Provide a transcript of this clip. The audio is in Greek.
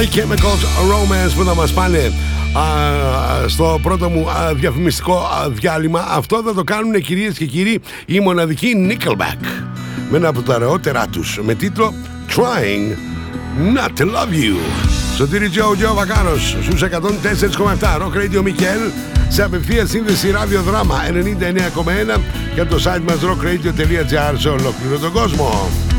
My Chemicals Romance που θα μας πάνε στο πρώτο μου διαφημιστικό διάλειμμα. Αυτό θα το κάνουν, κυρίες και κύριοι, η μοναδική Nickelback με ένα από τα ωραιότερά τους με τίτλο Trying Not To Love You. Σωτήρη Τζο Βακάνος στους 104,7 Rock Radio Μικέλ, σε απευθεία σύνδεση ραδιοδράμα 99,1 και από το site μας rockradio.gr σε ολόκληρο τον κόσμο.